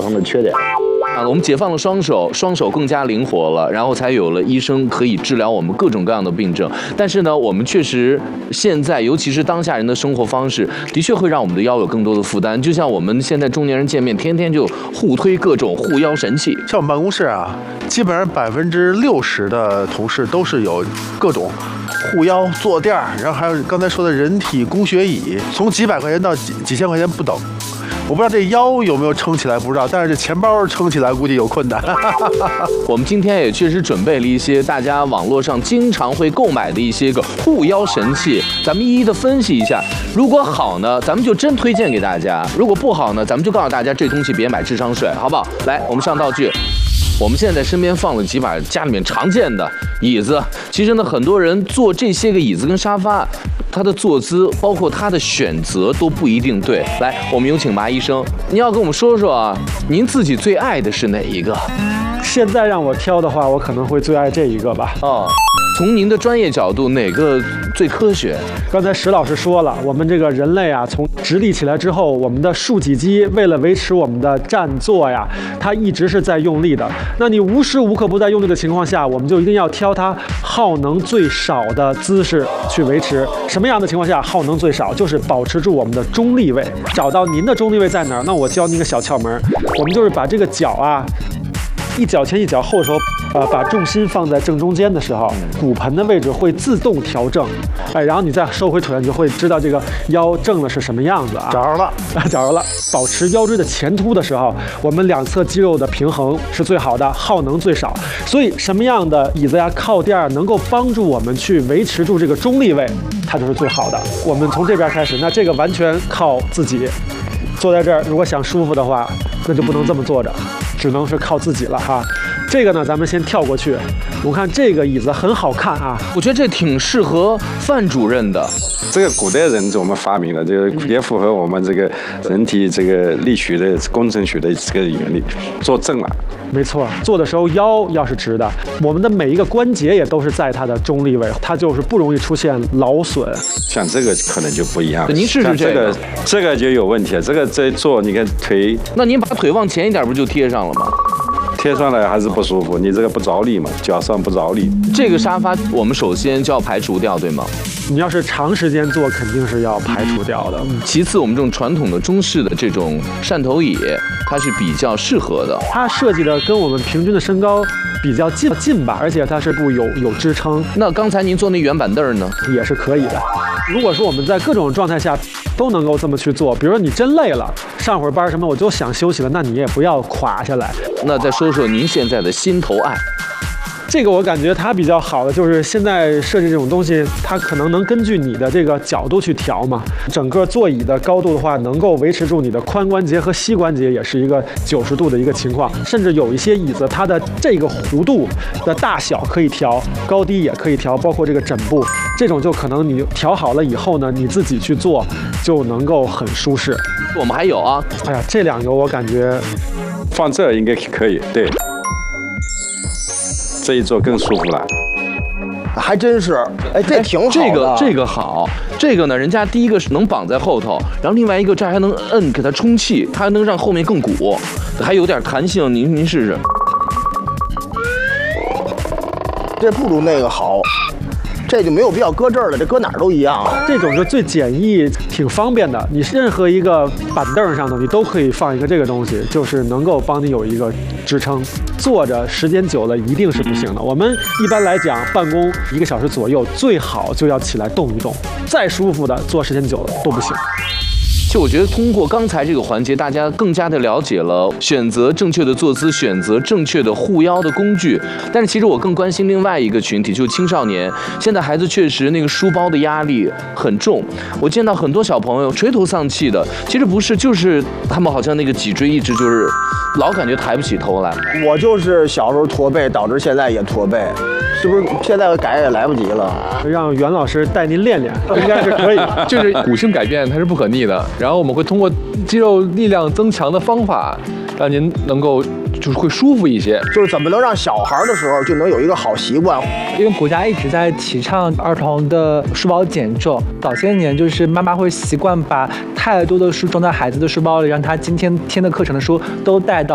能的缺点。 我们解放了双手，双手更加灵活了，然后才有了医生可以治疗我们各种各样的病症。但是呢，我们确实现在，尤其是当下人的生活方式，的确会让我们的腰有更多的负担。就像我们现在中年人见面，天天就互推各种护腰神器。 像我们办公室啊，基本上60%的同事都是有各种护腰、坐垫，然后还有刚才说的人体工学椅，从几百块钱到几千块钱不等。我不知道这腰有没有撑起来，不知道，但是这钱包撑起来估计有困难。 我们今天也确实准备了一些大家网络上经常会购买的一些个护腰神器，咱们一一的分析一下。如果好呢，咱们就真推荐给大家；如果不好呢，咱们就告诉大家这东西别买，智商税，好不好？来，我们上道具。我们现在身边放了几把家里面常见的椅子，其实呢，很多人坐这些个椅子跟沙发，它的坐姿包括它的选择都不一定对。来，我们有请麻医生，您要跟我们说说啊，您自己最爱的是哪一个？ 现在让我挑的话，我可能会最爱这一个吧。 从您的专业角度，哪个最科学？ 刚才石老师说了，我们这个人类啊，从直立起来之后，我们的竖脊肌为了维持我们的站坐呀，它一直是在用力的。那你无时无刻不在用力的情况下，我们就一定要挑它耗能最少的姿势去维持。什么样的情况下耗能最少？就是保持住我们的中立位。找到您的中立位在哪儿？那我教您一个小窍门，我们就是把这个脚啊，一脚前一脚后的时候，把重心放在正中间的时候，骨盆的位置会自动调正，然后你再收回腿，你就会知道这个腰正的是什么样子啊。 找着了， 找着了。保持腰椎的前凸的时候，我们两侧肌肉的平衡是最好的，耗能最少。所以什么样的椅子呀、靠垫能够帮助我们去维持住这个中立位，它就是最好的。我们从这边开始，那这个完全靠自己。坐在这儿，如果想舒服的话，那就不能这么坐着，只能是靠自己了哈。这个呢，咱们先跳过去。我看这个椅子很好看啊， 我觉得这挺适合范主任的。 这个古代人我们发明的，这个也符合我们这个人体这个力学的工程学的这个原理，坐正了。 没错，坐的时候腰要是直的，我们的每一个关节也都是在它的中立位，它就是不容易出现劳损。 像这个可能就不一样了。 您试试这个就有问题了。这个在坐，你看腿， 那您把腿往前一点，不就贴上了吗？ 贴上来还是不舒服，你这个不着力嘛，脚上不着力。 这个沙发我们首先就要排除掉，对吗？ 你要是长时间坐，肯定是要排除掉的。 其次，我们这种传统的中式的这种扇头椅，它是比较适合的。 它设计的跟我们平均的身高比较近吧，而且它是不有支撑。 那刚才您坐那圆板凳呢， 也是可以的。如果说我们在各种状态下都能够这么去做，比如说你真累了，上会儿班什么，我就想休息了，那你也不要垮下来。 那再说说您现在的心头爱。 这个我感觉它比较好的就是现在设计这种东西，它可能能根据你的这个角度去调嘛。整个座椅的高度的话，能够维持住你的髋关节和膝关节，也是一个90度的一个情况。甚至有一些椅子，它的这个弧度的大小可以调，高低也可以调，包括这个枕部，这种就可能你调好了以后呢，你自己去做就能够很舒适。 我们还有啊， 哎呀，这两个我感觉放这应该可以，对。这一坐更舒服了， 还真是，哎，这挺好的。 这个好，这个呢，人家第一个是能绑在后头，然后另外一个这还能摁给它充气，它还能让后面更鼓，还有点弹性。您试试， 这不如那个好。这就没有必要搁这儿了，这搁哪儿都一样。 这种是最简易、挺方便的。你任何一个板凳上头，你都可以放一个这个东西，就是能够帮你有一个支撑。坐着时间久了一定是不行的。我们一般来讲，办公1个小时左右，最好就要起来动一动。再舒服的，坐时间久了都不行。 就我觉得通过刚才这个环节，大家更加的了解了选择正确的坐姿，选择正确的护腰的工具。但是其实我更关心另外一个群体，就是青少年。现在孩子确实那个书包的压力很重，我见到很多小朋友垂头丧气的，其实不是，就是他们好像那个脊椎一直就是老感觉抬不起头来。 我就是小时候驼背，导致现在也驼背。是不是现在改也来不及了？ 让袁老师带您练练，应该是可以。 就是骨性改变它是不可逆的，然后我们会通过肌肉力量增强的方法，让您能够就是会舒服一些。 就是怎么能让小孩的时候就能有一个好习惯？ 因为国家一直在提倡儿童的书包减重，早些年就是妈妈会习惯把太多的书装在孩子的书包里，让他今天的课程的书都带到